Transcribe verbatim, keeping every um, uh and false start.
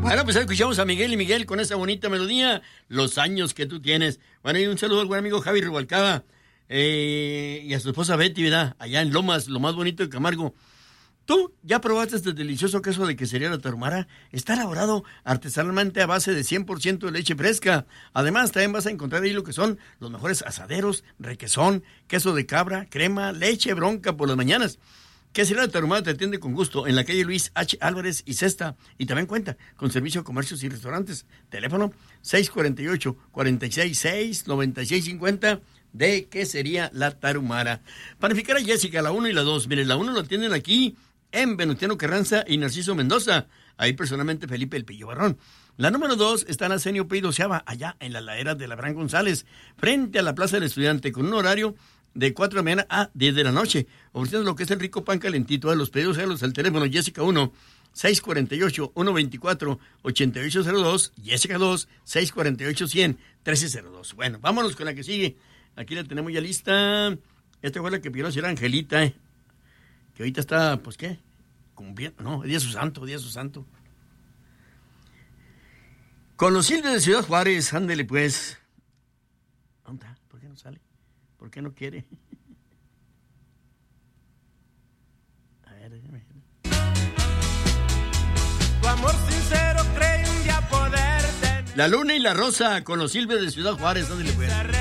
Bueno, pues escuchamos a Miguel y Miguel con esa bonita melodía, Los años que tú tienes. Bueno, y un saludo al buen amigo Javi Rubalcaba eh, y a su esposa Betty, ¿verdad? Allá en Lomas, lo más bonito de Camargo. ¿Tú ya probaste este delicioso queso de quesería La Tarahumara? Está elaborado artesanalmente a base de cien por ciento de leche fresca. Además, también vas a encontrar ahí lo que son los mejores asaderos, requesón, queso de cabra, crema, leche bronca por las mañanas. Quesería La Tarahumara te atiende con gusto en la calle Luis H. Álvarez y Cesta. Y también cuenta con servicio a comercios y restaurantes. Teléfono seis cuarenta y ocho, cuarenta y seis, seis, noventa y seis cincuenta de Quesería La Tarahumara. Panificar a Jessica, la uno y la dos. Miren, la uno lo tienen aquí en Venustiano Carranza y Narciso Mendoza. Ahí personalmente Felipe El Pillo Barrón. La número dos está en Arsenio P. Doceava, allá en la ladera de Labrán González, frente a la Plaza del Estudiante, con un horario de cuatro de la mañana a diez de la noche, ofreciendo lo que es el rico pan calentito. A los pedidos, hágalos al teléfono Jessica uno, seis cuarenta y ocho, ciento veinticuatro, ochenta y ocho cero dos, Jessica dos, seis cuarenta y ocho, cien, trece cero dos. Bueno, vámonos con la que sigue. Aquí la tenemos ya lista. Esta fue la que pidió era Angelita, eh, que ahorita está, pues, ¿qué? Cumpliendo, no, día de su santo, día de su santo. Con los Silvios de Ciudad Juárez, ándele pues. ¿Dónde está? ¿Por qué no sale? ¿Por qué no quiere? A ver, déjame. Tu amor sincero cree un día poder tener. La Luna y la Rosa con los Silvios de Ciudad Juárez, ándele pues.